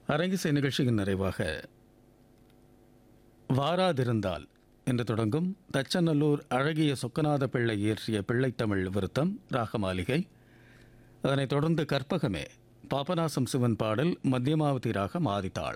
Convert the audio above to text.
அரங்கிசை நிகழ்ச்சியின் நிறைவாக வாராதிருந்தால் என்று தொடங்கும் தச்சநல்லூர் அழகிய சொக்கநாத பிள்ளை இயற்றிய பிள்ளைத்தமிழ் விருத்தம் ராகமாளிகை. அதனைத் தொடர்ந்து கற்பகமே பாபநாசம் சிவன் பாடல் மத்தியமாவதி ராகம் ஆதித்தாள்.